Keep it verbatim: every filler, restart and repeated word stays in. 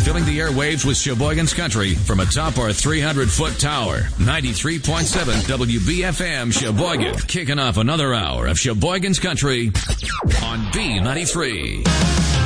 filling the airwaves with Sheboygan's Country from atop our three hundred foot tower. ninety-three point seven W B F M Sheboygan, kicking off another hour of Sheboygan's Country on B ninety-three.